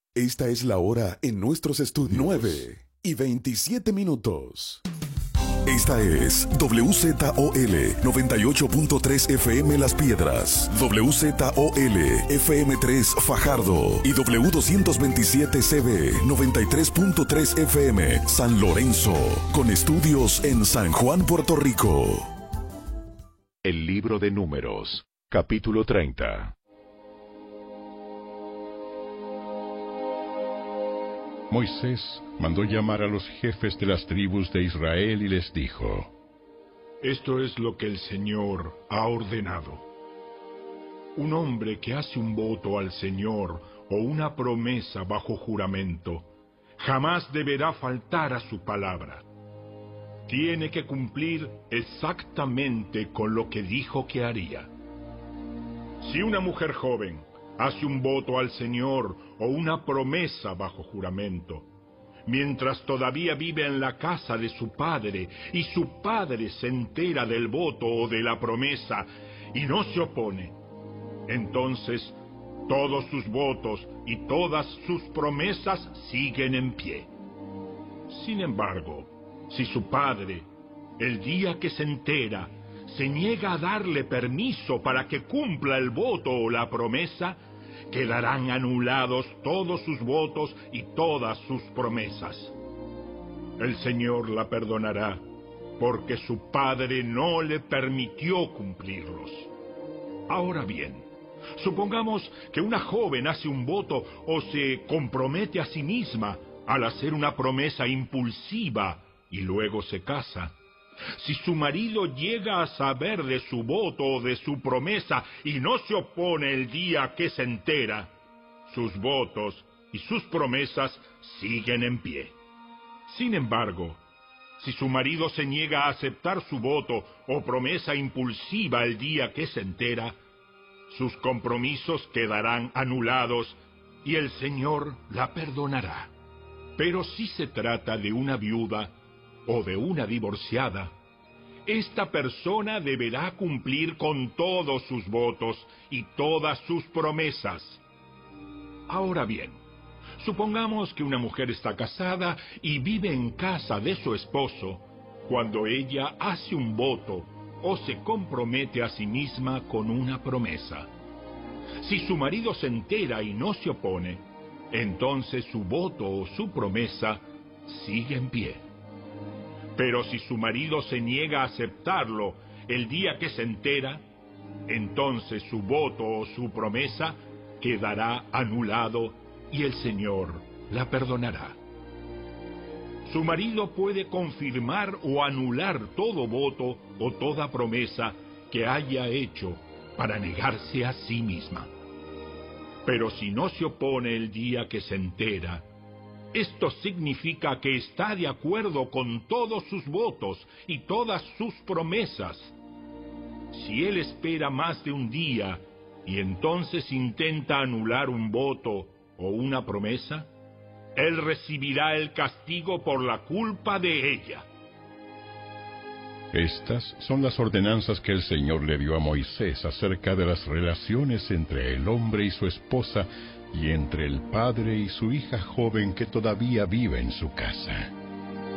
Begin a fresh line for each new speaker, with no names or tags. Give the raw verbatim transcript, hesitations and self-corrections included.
Esta es la hora en nuestros estudios. nueve y veintisiete minutos. Esta es W Z O L noventa y ocho punto tres F M Las Piedras, W Z O L F M tres Fajardo y W doscientos veintisiete C B noventa y tres punto tres F M San Lorenzo, con estudios en San Juan, Puerto Rico.
El libro de Números, capítulo treinta. Moisés mandó llamar a los jefes de las tribus de Israel y les dijo:
Esto es lo que el Señor ha ordenado. Un hombre que hace un voto al Señor o una promesa bajo juramento, jamás deberá faltar a su palabra. Tiene que cumplir exactamente con lo que dijo que haría. Si una mujer joven hace un voto al Señor o una promesa bajo juramento, mientras todavía vive en la casa de su padre, y su padre se entera del voto o de la promesa y no se opone, entonces todos sus votos y todas sus promesas siguen en pie. Sin embargo, si su padre, el día que se entera, se niega a darle permiso para que cumpla el voto o la promesa, quedarán anulados todos sus votos y todas sus promesas. El Señor la perdonará, porque su padre no le permitió cumplirlos. Ahora bien, supongamos que una joven hace un voto o se compromete a sí misma al hacer una promesa impulsiva y luego se casa. Si su marido llega a saber de su voto o de su promesa y no se opone el día que se entera, sus votos y sus promesas siguen en pie. Sin embargo, si su marido se niega a aceptar su voto o promesa impulsiva el día que se entera, sus compromisos quedarán anulados y el Señor la perdonará. Pero si se trata de una viuda o de una divorciada, esta persona deberá cumplir con todos sus votos y todas sus promesas. Ahora bien, supongamos que una mujer está casada y vive en casa de su esposo cuando ella hace un voto o se compromete a sí misma con una promesa. Si su marido se entera y no se opone, entonces su voto o su promesa sigue en pie. Pero si su marido se niega a aceptarlo el día que se entera, entonces su voto o su promesa quedará anulado y el Señor la perdonará. Su marido puede confirmar o anular todo voto o toda promesa que haya hecho para negarse a sí misma. Pero si no se opone el día que se entera, esto significa que está de acuerdo con todos sus votos y todas sus promesas. Si él espera más de un día y entonces intenta anular un voto o una promesa, él recibirá el castigo por la culpa de ella.
Estas son las ordenanzas que el Señor le dio a Moisés acerca de las relaciones entre el hombre y su esposa y entre el padre y su hija joven que todavía vive en su casa.